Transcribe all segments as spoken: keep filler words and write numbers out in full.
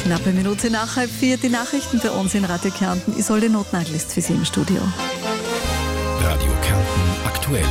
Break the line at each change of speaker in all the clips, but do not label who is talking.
Knappe Minute nach halb vier, die Nachrichten für uns in Radio Kärnten. Isolde Notnagel ist für Sie im Studio.
Radio Kärnten aktuell.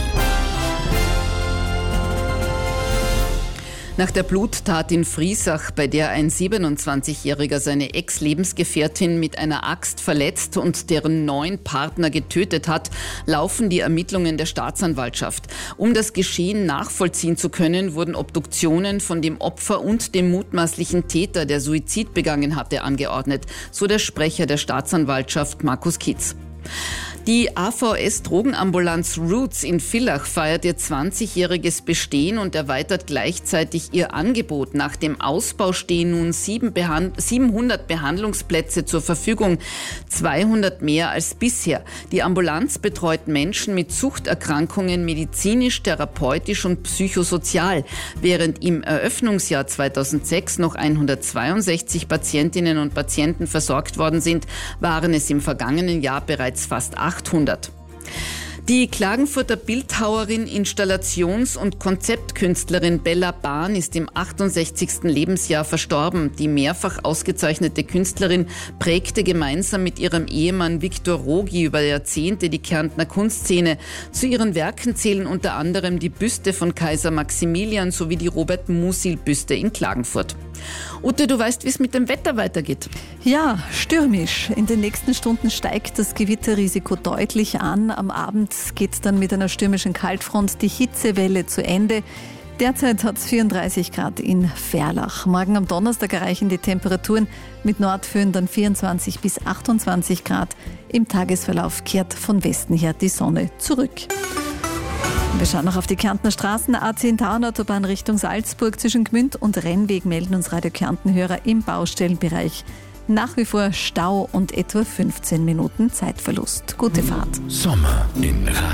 Nach der Bluttat in Friesach, bei der ein siebenundzwanzigjähriger seine Ex-Lebensgefährtin mit einer Axt verletzt und deren neun Partner getötet hat, laufen die Ermittlungen der Staatsanwaltschaft. Um das Geschehen nachvollziehen zu können, wurden Obduktionen von dem Opfer und dem mutmaßlichen Täter, der Suizid begangen hatte, angeordnet, so der Sprecher der Staatsanwaltschaft Markus Kitz. Die A V S-Drogenambulanz Roots in Villach feiert ihr zwanzigjähriges Bestehen und erweitert gleichzeitig ihr Angebot. Nach dem Ausbau stehen nun siebenhundert Behandlungsplätze zur Verfügung, zweihundert mehr als bisher. Die Ambulanz betreut Menschen mit Suchterkrankungen medizinisch, therapeutisch und psychosozial. Während im Eröffnungsjahr zweitausendsechs noch hundertzweiundsechzig Patientinnen und Patienten versorgt worden sind, waren es im vergangenen Jahr bereits fast achthundert. Die Klagenfurter Bildhauerin, Installations- und Konzeptkünstlerin Bella Bahn ist im achtundsechzigsten Lebensjahr verstorben. Die mehrfach ausgezeichnete Künstlerin prägte gemeinsam mit ihrem Ehemann Viktor Rogi über Jahrzehnte die Kärntner Kunstszene. Zu ihren Werken zählen unter anderem die Büste von Kaiser Maximilian sowie die Robert-Musil-Büste in Klagenfurt. Ute, du weißt, wie es mit dem Wetter weitergeht.
Ja, stürmisch. In den nächsten Stunden steigt das Gewitterrisiko deutlich an. Am Abend geht es dann mit einer stürmischen Kaltfront die Hitzewelle zu Ende. Derzeit hat es vierunddreißig Grad in Verlach. Morgen am Donnerstag erreichen die Temperaturen mit Nordföen dann vierundzwanzig bis achtundzwanzig Grad. Im Tagesverlauf kehrt von Westen her die Sonne zurück. Wir schauen noch auf die Kärntner Straßen. A zehn Tauernautobahn Richtung Salzburg zwischen Gmünd und Rennweg melden uns Radio Kärnten-Hörer im Baustellenbereich. Nach wie vor Stau und etwa fünfzehn Minuten Zeitverlust. Gute Fahrt.
Sommer in Radio